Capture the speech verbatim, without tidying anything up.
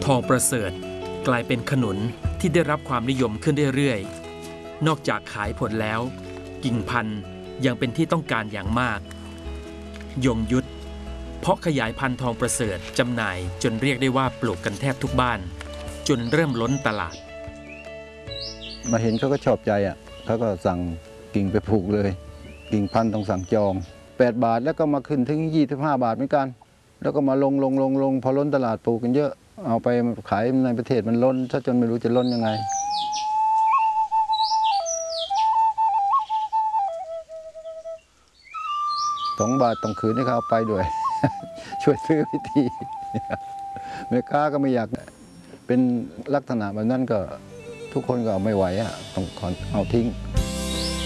ทองประเสริฐกลายเป็นขนุนที่ได้รับความนิยมขึ้นเรื่อยๆนอกจากขายผลแล้วกิ่งพันธุ์ยังเป็นที่ต้องการอย่างมากยงยุทธเพาะขยายพันธุ์ทองประเสริฐจำหน่ายจนเรียกได้ว่าปลูกกันแทบทุกบ้านจนเริ่มล้นตลาดมาเห็นเขาก็ชอบใจอ่ะเขาก็สั่งกิ่งไปปลูกเลยกิ่งพันธุ์ต้องสั่งจองแปดบาทแล้วก็มาขึ้นถึงยี่สิบห้าบาทเหมือนกันแล้วก็มาลงลงลงลงพอล้นตลาดปลูกกันเยอะเอาไปขายในประเทศมันล้นถ้าจนไม่รู้จะล้นยังไงสองบาทต้องคืนให้เขาเอาไปด้วย ช่วยซื้อพิธีแม่ค้าก็ไม่อยากเป็นลักษณะแบบนั้นก็ทุกคนก็เอาไม่ไหวอ่ะต้องเอาทิ้ง